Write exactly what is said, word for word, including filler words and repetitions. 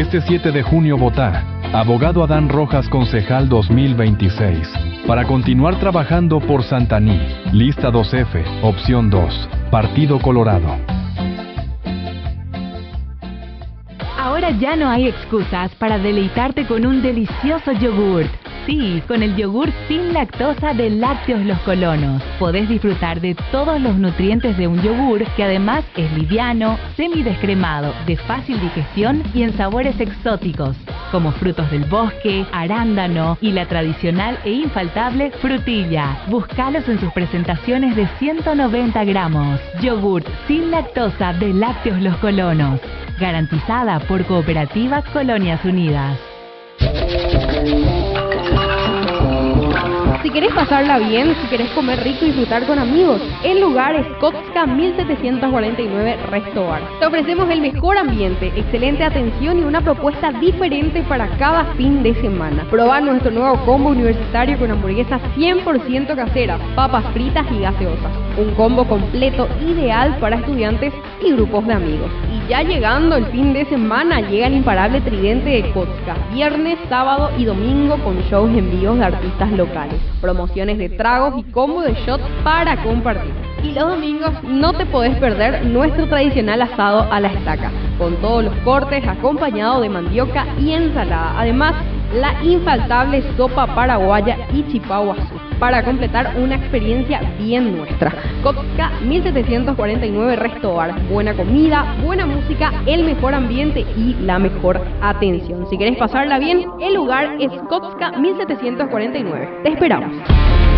Este siete de junio votá. Abogado Adán Rojas, concejal dos mil veintiséis. Para continuar trabajando por Santaní. Lista dos F, opción dos. Partido Colorado. Ahora ya no hay excusas para deleitarte con un delicioso yogurt. Sí, con el yogur sin lactosa de Lácteos Los Colonos. Podés disfrutar de todos los nutrientes de un yogur que además es liviano, semidescremado, de fácil digestión y en sabores exóticos, como frutos del bosque, arándano y la tradicional e infaltable frutilla. Búscalos en sus presentaciones de ciento noventa gramos. Yogurt sin lactosa de Lácteos Los Colonos. Garantizada por Cooperativa Colonias Unidas. Si querés pasarla bien, si querés comer rico y disfrutar con amigos, el lugar es Kotska mil setecientos cuarenta y nueve Resto Bar. Te ofrecemos el mejor ambiente, excelente atención y una propuesta diferente para cada fin de semana. Probar nuestro nuevo combo universitario con hamburguesas cien por ciento caseras, papas fritas y gaseosas. Un combo completo ideal para estudiantes y grupos de amigos. Y ya llegando el fin de semana, llega el imparable tridente de Kotska. Viernes, sábado y domingo con shows en vivos de artistas locales. Promociones de tragos y combo de shots para compartir. Y los domingos no te podés perder nuestro tradicional asado a la estaca, con todos los cortes acompañado de mandioca y ensalada. Además, la infaltable sopa paraguaya y chipaguazú, para completar una experiencia bien nuestra. Kotska mil setecientos cuarenta y nueve Resto Bar. Buena comida, buena música, el mejor ambiente y la mejor atención. Si querés pasarla bien, el lugar es Kotska mil setecientos cuarenta y nueve. Te esperamos.